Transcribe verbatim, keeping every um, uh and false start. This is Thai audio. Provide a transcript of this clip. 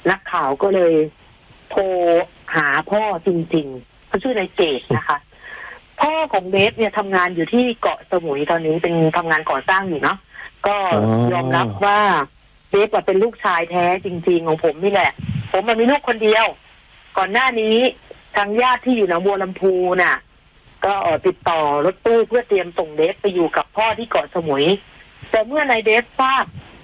นักข่าวก็เลยโทรหาพ่อจริงๆเขาชื่อนายเจตนะคะพ่อของเบฟเนี่ยทำงานอยู่ที่เกาะสมุยตอนนี้เป็นทำงานก่อสร้างอยู่เนาะก็ยอมรับว่าเบฟเป็นลูกชายแท้จริงๆของผมนี่แหละผมมันมีลูกคนเดียวก่อนหน้านี้ทางญาติที่อยู่หนองบัวลำพูน่ะก็ติดต่อรถตู้เพื่อเตรียมส่งเดฟไปอยู่กับพ่อที่เกาะสมุยแต่เมื่อนายเดฟทราบ